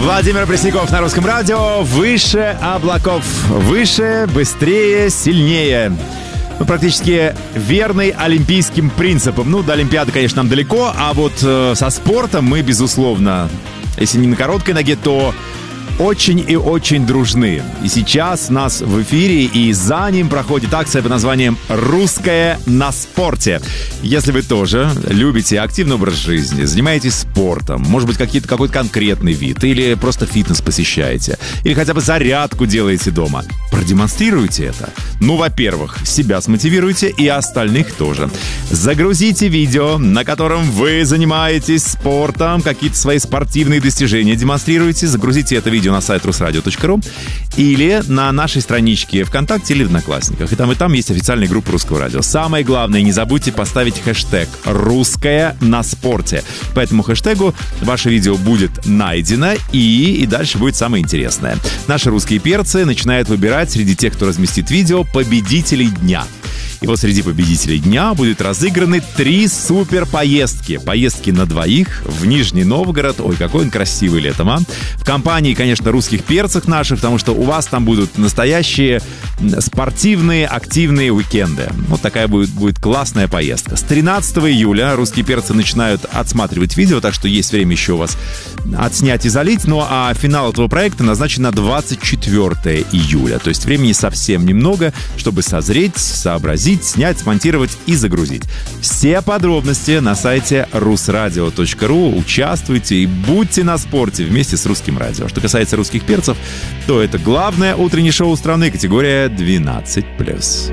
Владимир Пресняков на Русском радио. Выше облаков. Выше, быстрее, сильнее. Практически верный олимпийским принципам. До Олимпиады, конечно, нам далеко, а вот со спортом мы, безусловно, если не на короткой ноге, то очень и очень дружны. И сейчас у нас в эфире и за ним проходит акция под названием «Русское на спорте». Если вы тоже любите активный образ жизни, занимаетесь спортом, может быть, какой-то конкретный вид, или просто фитнес посещаете, или хотя бы зарядку делаете дома, продемонстрируйте это. Во-первых, себя смотивируйте и остальных тоже. Загрузите видео, на котором вы занимаетесь спортом, какие-то свои спортивные достижения демонстрируете. Загрузите это видео на сайт rusradio.ru или на нашей страничке ВКонтакте или в Одноклассниках. И там есть официальная группа Русского радио. Самое главное, не забудьте поставить хэштег «Русское на спорте». По этому хэштегу ваше видео будет найдено, и дальше будет самое интересное. Наши русские перцы начинают выбирать среди тех, кто разместит видео, победителей дня. И вот среди победителей дня будут разыграны 3 суперпоездки. Поездки на двоих в Нижний Новгород. Ой, какой он красивый летом, а! В компании, конечно, русских перцев наших, потому что у вас там будут настоящие спортивные, активные уикенды. Вот такая будет классная поездка. С 13 июля русские перцы начинают отсматривать видео, так что есть время еще у вас отснять и залить. А финал этого проекта назначен на 24 июля. То есть времени совсем немного, чтобы созреть, сообразить, снять, смонтировать и загрузить. Все подробности на сайте rusradio.ru. Участвуйте и будьте на спорте вместе с Русским радио. Что касается русских перцев, то это главное утреннее шоу страны, категория 12+.